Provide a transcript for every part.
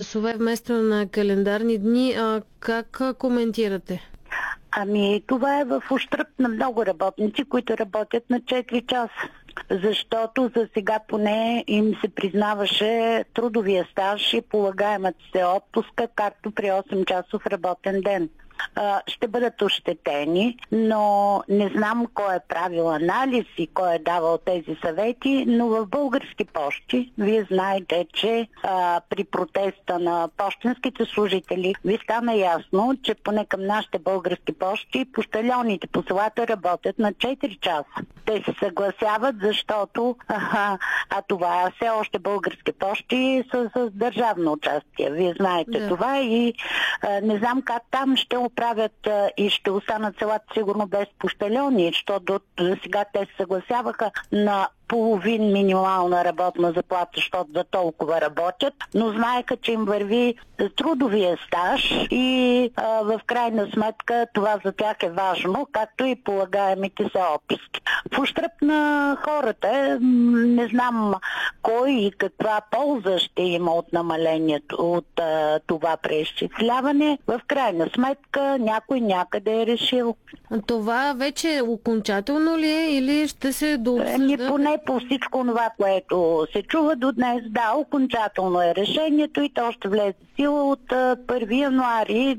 часове вместо на календарни дни. Как коментирате? Това е в ущърб на много работници, които работят на 4 часа. Защото за сега поне им се признаваше трудовия стаж и полагаемата се отпуска, както при 8-часов работен ден. Ще бъдат ощетени, но не знам кой е правил анализ и кой е давал тези съвети, но в Български пощи вие знаете, че при протеста на пощенските служители ви стана ясно, че поне към нашите Български пощи пощальоните по селата работят на 4 часа. Те се съгласяват, защото това все още Български пощи са с държавно участие. Вие знаете това и не знам как там ще оправят и ще останат селата сигурно без пощальони, защото до сега те се съгласяваха на половин минимална работна заплата, защото за толкова работят, но знаеха, че им върви трудовия стаж и в крайна сметка това за тях е важно, както и полагаемите се отпуски. В ущърб на хората не знам кой и каква полза ще има от намалението от това преизчисляване. В крайна сметка някой някъде е решил. Това вече окончателно ли е или ще се дообсъжда? Поне по всичко това, което се чува до днес, да, окончателно е решението и то ще влезе в сила от 1 януари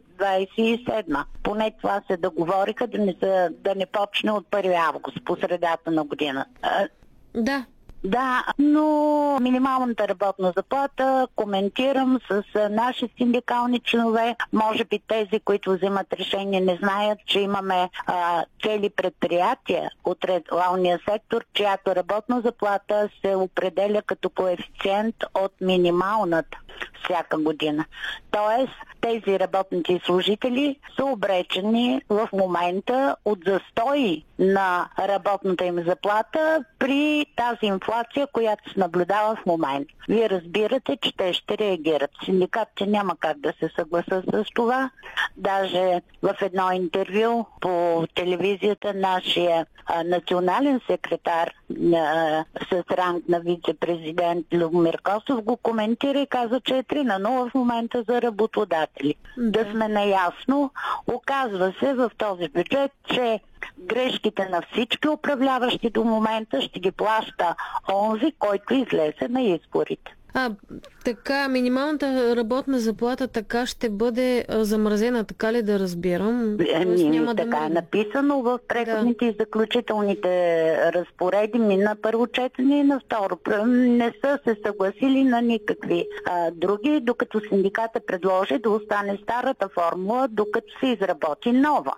2027. Поне това се договориха да не почне от 1 август, по средата на година. Да. Да, но минималната работна заплата коментирам с наши синдикални членове. Може би тези, които взимат решение, не знаят, че имаме цели предприятия от реалния сектор, чиято работна заплата се определя като коефициент от минималната всяка година. Тоест, тези работници и служители са обречени в момента от застои на работната им заплата при тази инфлация, която се наблюдава в момента. Вие разбирате, че те ще реагират. Синдикатите няма как да се съгласят с това. Даже в едно интервю по телевизията нашия национален секретар с ранг на вице-президент Любомир Косов го коментира и каза, че е 3-0 в момента за работодатели. Да сме наясно, оказва се в този бюджет, че грешките на всички управляващи до момента ще ги плаща онзи, който излезе на изборите. Така, минималната работна заплата така ще бъде замразена, така ли да разбирам? Така е написано в преходните и заключителните разпореди на първо четене и на второ. Не са се съгласили на никакви други, докато синдиката предложи да остане старата формула, докато се изработи нова.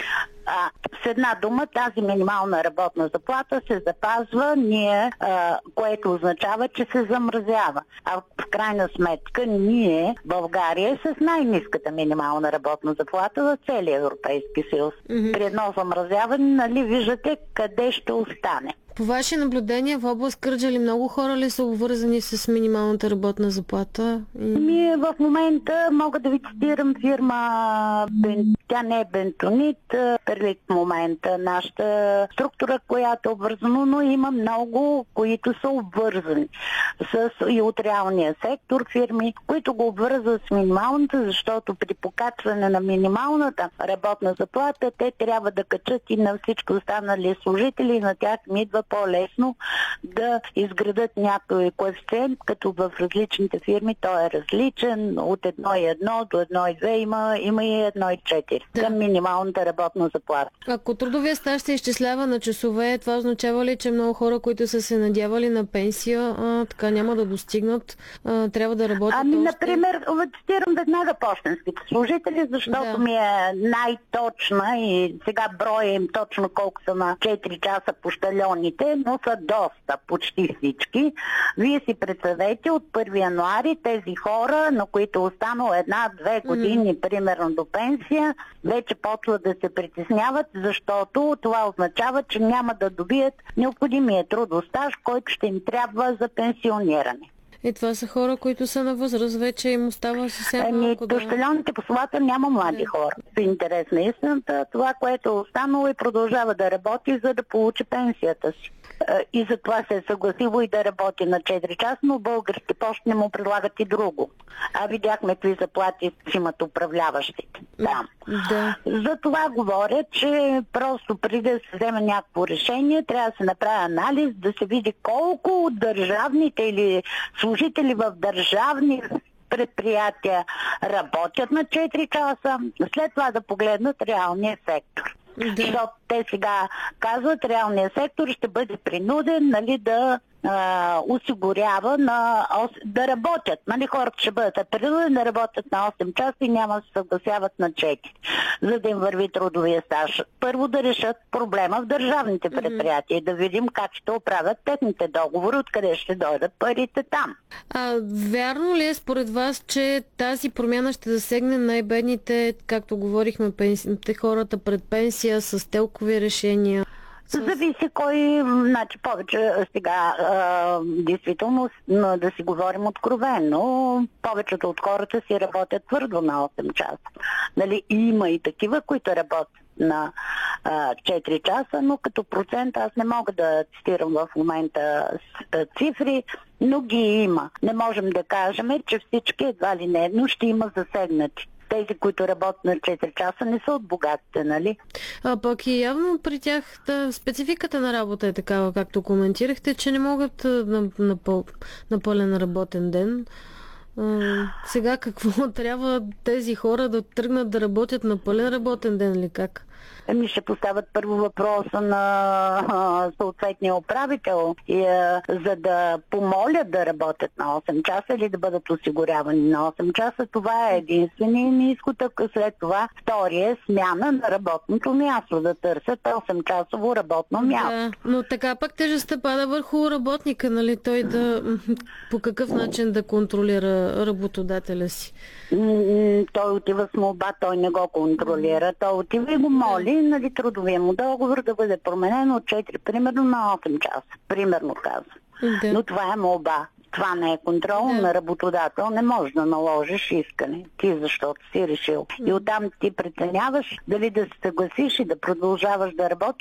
С една дума, тази минимална работна заплата се запазва, което означава, че се замразява. А в крайна сметка ние, България, с най-ниската минимална работна заплата в целия Европейски съюз. При едно замразяване, виждате къде ще остане. По ваше наблюдение в област Кърджали много хора ли са обвързани с минималната работна заплата? В момента мога да ви цитирам фирма, тя не е Бентонит, Перлит в момента, нашата структура, която е обвързана, но има много, които са обвързани и от реалния сектор фирми, които го обвързват с минималната, защото при покачване на минималната работна заплата, те трябва да качат и на всички останали служители, на тях им идва по-лесно да изградат някой коефициент, като в различните фирми той е различен, от 1,1 до 1,2 има и 1,4 към минималната работна заплата. Ако трудовия стаж се изчислява на часове, това означава ли, че много хора, които са се надявали на пенсия, така няма да достигнат, трябва да работят например, цитирам веднага пощенските служители, защото ми е най-точна и сега броя им точно колко са на 4 часа пощальоните, но са доста, почти всички. Вие си представете от 1 януари тези хора, на които останало 1-2 години, примерно до пенсия, вече почват да се притесняват, защото това означава, че няма да добият необходимия трудов стаж, който ще им трябва за пенсиониране. И това са хора, които са на възраст, вече им остава съвсем малко. Пощальоните по селата няма млади хора. В интерес на истината, това, което е останало и продължава да работи, за да получи пенсията си. и затова се е съгласило и да работи на 4 часа, но български пощи не му предлагат и друго. А видяхме какви заплати имат управляващите там. Да. За това говоря, че просто преди да се вземе някакво решение, трябва да се направи анализ, да се види колко от държавните или служители в държавни предприятия работят на 4 часа, след това да погледнат реалния сектор. Да. Защото те сега казват, реалният сектор ще бъде принуден, нали, да осигурява да работят. Нали, хората ще бъдат принудени да работят на 8 часа и няма да се съгласяват на 4, за да им върви трудовия стаж. Първо да решат проблема в държавните предприятия и да видим как ще оправят техните договори, откъде ще дойдат парите там. Вярно ли е според вас, че тази промяна ще засегне най-бедните, както говорихме, пенсиите, хората пред пенсия с телкови решения? Зависи кой, значи повече сега, действително, да си говорим откровено, повечето от хората си работят твърдо на 8 часа. Нали, има и такива, които работят на 4 часа, но като процент аз не мога да цитирам в момента цифри, но ги има. Не можем да кажем, че всички едва ли не, но ще има засегнати. Тези, които работят на 4 часа, не са от богатите, нали? Пък и явно при тях спецификата на работа е такава, както коментирахте, че не могат на пълен работен ден. Сега какво трябва тези хора да тръгнат да работят на пълен работен ден или как? Ще поставят първо въпроса на съответния управител, за да помолят да работят на 8 часа или да бъдат осигурявани на 8 часа. Това е единственият изход. След това втория е смяна на работното място, да търсят 8-часово работно място. Да, но така пък тежестта пада върху работника, нали? Той по какъв начин да контролира работодателя си? Той отива с молба, той не го контролира. Той отива и го моли, нали, трудовия му договор да бъде променен от 4, примерно на 8 часа. Примерно казвам. Да. Но това е молба. Това не е контрол на работодател. Не можеш да наложиш искане. Ти защото си решил. И оттам ти преценяваш дали да се съгласиш и да продължаваш да работиш